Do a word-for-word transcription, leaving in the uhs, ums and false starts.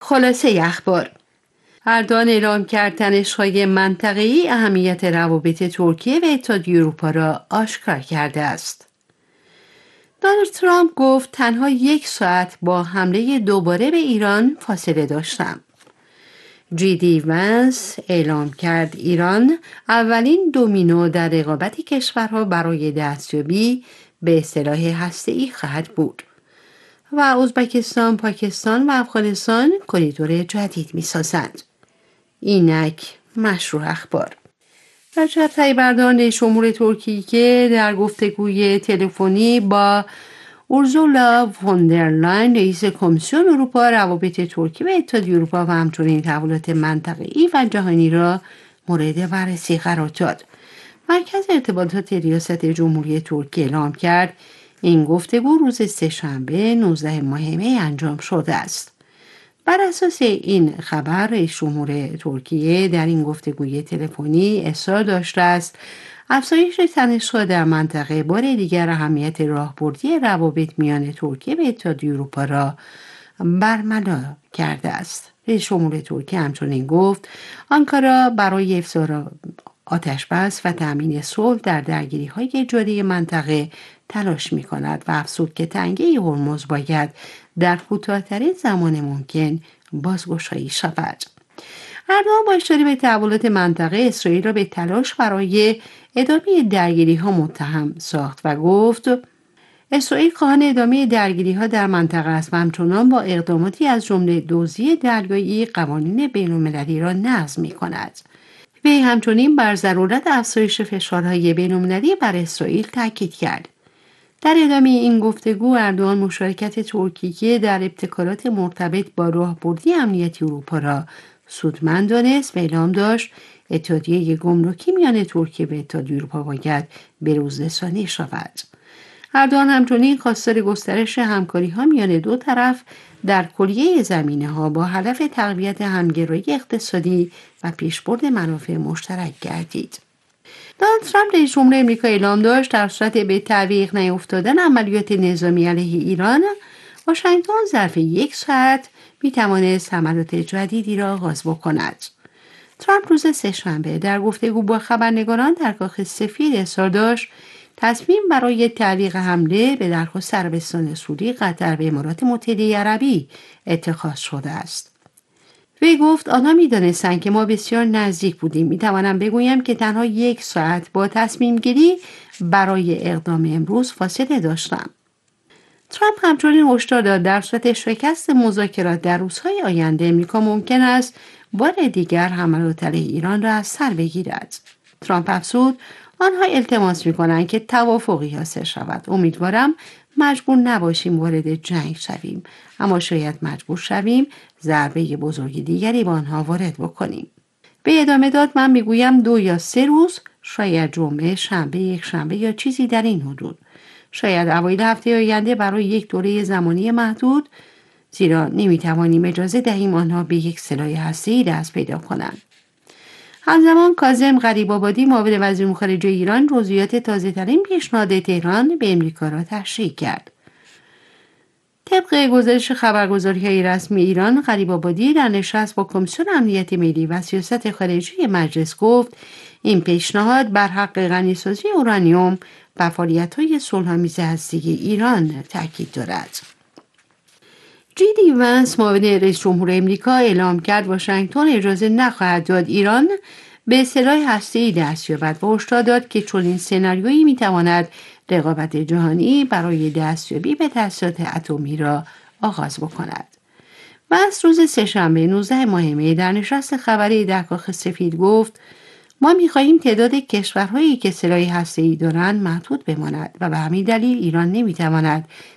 خلاصه اخبار: اردوغان اعلام کرد تنش‌های منطقه‌ای اهمیت روابط ترکیه و اتحادیه اروپا را آشکار کرده است. دونالد ترامپ گفت تنها یک ساعت با حمله دوباره به ایران فاصله داشتم. جی دی ونس اعلام کرد ایران اولین دومینو در رقابت کشورها برای دستیابی به سلاح هسته‌ای خواهد بود. و ازبکستان، پاکستان و افغانستان کریدور جدید می‌سازند. اینک مشروع اخبار. رجب طیب اردوغان رئیس جمهور ترکیه در گفتگوی تلفنی با اورسولا فوندرلاین رئیس کمیسیون اروپا روابط ترکیه و اتحادیه اروپا و همچنین تحولات منطقه‌ای و جهانی را مورد بررسی قرار داد. مرکز ارتباطات ریاست جمهوری ترکیه اعلام کرد این گفتگو روز سه‌شنبه نوزدهم ماه می انجام شده است. بر اساس این خبر رئیس جمهور ترکیه در این گفتگوی تلفنی اصرار داشته است افزایش تنش‌ها در منطقه بار دیگر اهمیت راهبردی روابط میان ترکیه و اتحادیه اروپا را برملا کرده است. رئیس جمهور ترکیه همچنین گفت آنکارا برای افزار آتش‌بس و تأمین صلح در درگیری‌های جاری منطقه تلاش می‌کند و افزود که تنگه هرمز باید در کوتاه‌ترین زمان ممکن بازگشایی شود. اردوغان با اشاره به تحولات منطقه اسرائیل را به تلاش برای ادامه درگیری‌ها متهم ساخت و گفت اسرائیل خواهان ادامه درگیری‌ها در منطقه است و همچنان با اقداماتی از جمله دزدی دریایی قوانین بین‌المللی را نقض می‌کند. وی همچنین بر ضرورت افزایش فشارهای بین‌المللی بر اسرائیل تاکید کرد. در ادامه این گفتگو اردوغان مشارکت ترکیه در ابتکارات مرتبط با راهبردی امنیتی اروپا را سودمند دانست و اعلام داشت اتحادیه گمرکی میان ترکیه و اتحادیه اروپا باید به‌روز رسانی شود. اردوغان همچنین خواستار گسترش همکاری‌ها میان دو طرف در کلیه زمینه‌ها با هدف تقویت همگرایی اقتصادی و پیشبرد منافع مشترک گردید. دونالد ترامپ رئیس جمهور آمریکا اعلام داشت در صورت به تعویق نیفتادن عملیات نظامی علیه ایران، واشنگتن ظرف یک ساعت می‌توانست حملات جدیدی را آغاز بکند. ترامپ روز سه‌شنبه در گفتگو با خبرنگاران در کاخ سفید اظهار داشت تصمیم برای تعلیق حمله به درخواست عربستان سعودی، قطر و امارات متحده عربی اتخاذ شده است. وی گفت آنها می‌دانستند که ما بسیار نزدیک بودیم. می‌توانم بگویم که تنها یک ساعت با تصمیم گیری برای اقدام امروز فاصله داشتم. ترامپ همچنین هشدار داد در صورت شکست مذاکرات در روزهای آینده امریکا ممکن است بار دیگر حملات علیه ایران را از سر بگیرد. ترامپ افزود آنها التماس می‌کنند که توافقی حاصل شود. امیدوارم مجبور نباشیم وارد جنگ شویم، اما شاید مجبور شویم ضربه بزرگ دیگری با آنها وارد بکنیم. به ادامه داد من میگویم دو یا سه روز، شاید جمعه، شنبه، یک شنبه یا چیزی در این حدود. شاید اوایل هفته آینده برای یک دوره زمانی محدود، زیرا نمیتوانیم اجازه دهیم آنها به یک سلاح هسته‌ای دست پیدا کنند. همزمان کاظم غریب‌آبادی معاون وزیر خارجه ایران جزئیات تازه‌ترین پیشنهاد تهران به امریکا را تشریح کرد. طبق گزارش خبرگزاری‌های رسمی ایران، غریب‌آبادی در نشست با کمیسیون امنیت ملی و سیاست خارجی مجلس گفت این پیشنهاد بر حق غنیسازی اورانیوم و فعالیت‌های صلح‌آمیز هسته‌ای ایران تاکید دارد. جی دی ونس معاون رئیس جمهور آمریکا اعلام کرد واشنگتن اجازه نخواهد داد ایران به سلاح هسته‌ای دست یابد و هشدار داد که چنین سناریویی می‌تواند رقابت جهانی برای دستیابی به تسلیحات اتمی را آغاز بکند. ونس روز سه‌شنبه نوزدهم ماه می در نشست خبری در کاخ سفید گفت ما می‌خواهیم تعداد کشورهایی که سلاح هسته‌ای دارند محدود بماند و به همین دلیل ایران نمی‌تواند